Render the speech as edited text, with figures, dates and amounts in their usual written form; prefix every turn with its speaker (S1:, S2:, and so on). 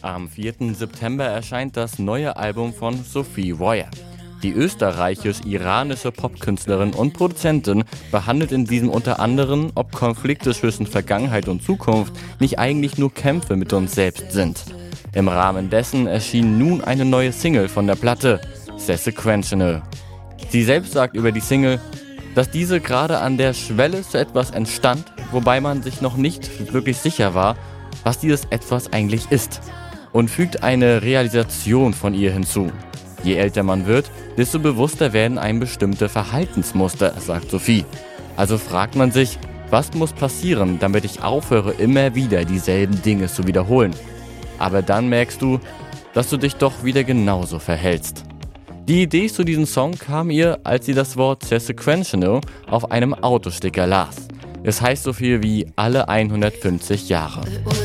S1: Am 4. September erscheint das neue Album von Sophie Royer. Die österreichisch-iranische Popkünstlerin und Produzentin behandelt in diesem unter anderem, ob Konflikte zwischen Vergangenheit und Zukunft nicht eigentlich nur Kämpfe mit uns selbst sind. Im Rahmen dessen erschien nun eine neue Single von der Platte, Sequential. Sie selbst sagt über die Single, dass diese gerade an der Schwelle zu etwas entstand, wobei man sich noch nicht wirklich sicher war, was dieses etwas eigentlich ist, und fügt eine Realisation von ihr hinzu. Je älter man wird, desto bewusster werden einem bestimmte Verhaltensmuster, sagt Sophie. Also fragt man sich, was muss passieren, damit ich aufhöre, immer wieder dieselben Dinge zu wiederholen. Aber dann merkst du, dass du dich doch wieder genauso verhältst. Die Idee zu diesem Song kam ihr, als sie das Wort Sequential auf einem Autosticker las. Es heißt so viel wie alle 150 Jahre.